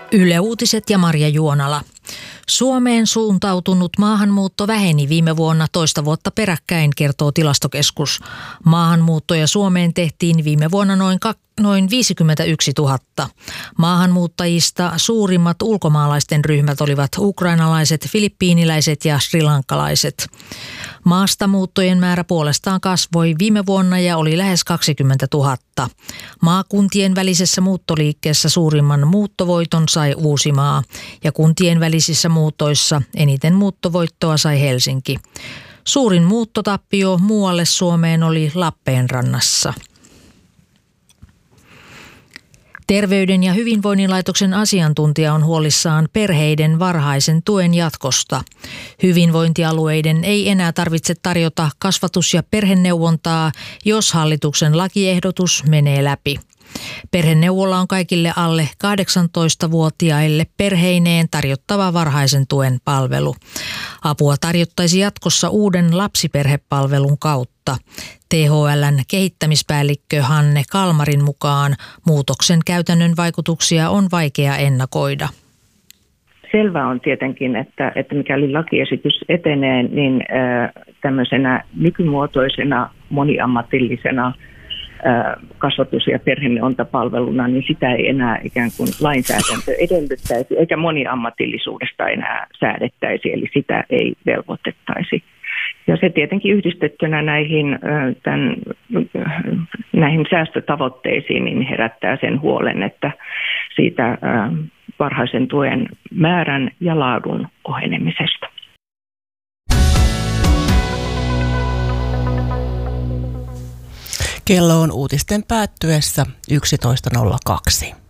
Yle Uutiset ja Marja Juonala. Suomeen suuntautunut maahanmuutto väheni viime vuonna toista vuotta peräkkäin, kertoo Tilastokeskus. Maahanmuuttoja Suomeen tehtiin viime vuonna noin 51 000. Maahanmuuttajista suurimmat ulkomaalaisten ryhmät olivat ukrainalaiset, filippiiniläiset ja srilankalaiset. Maastamuuttojen määrä puolestaan kasvoi viime vuonna ja oli lähes 20 000. Maakuntien välisessä muuttoliikkeessä suurimman muuttovoiton sai Uusimaa ja kuntien välisissä muutoissa eniten muuttovoittoa sai Helsinki. Suurin muuttotappio muualle Suomeen oli Lappeenrannassa. Terveyden ja hyvinvoinnin laitoksen asiantuntija on huolissaan perheiden varhaisen tuen jatkosta. Hyvinvointialueiden ei enää tarvitse tarjota kasvatus- ja perheneuvontaa, jos hallituksen lakiehdotus menee läpi. Perheneuvola on kaikille alle 18-vuotiaille perheineen tarjottava varhaisen tuen palvelu. Apua tarjottaisi jatkossa uuden lapsiperhepalvelun kautta. THL:n kehittämispäällikkö Hanne Kalmarin mukaan muutoksen käytännön vaikutuksia on vaikea ennakoida. Selvä on tietenkin, että mikäli lakiesitys etenee, niin tämmöisenä nykymuotoisena moniammatillisena kasvatus- ja perheneuvontapalveluna, niin sitä ei enää ikään kuin lainsäädäntö edellyttäisi, eikä moniammatillisuudesta enää säädettäisi, eli sitä ei velvoitettaisi. Ja se tietenkin yhdistettynä näihin säästötavoitteisiin niin herättää sen huolen, että siitä varhaisen tuen määrän ja laadun ohenemisesta. Kello on uutisten päättyessä 11.02.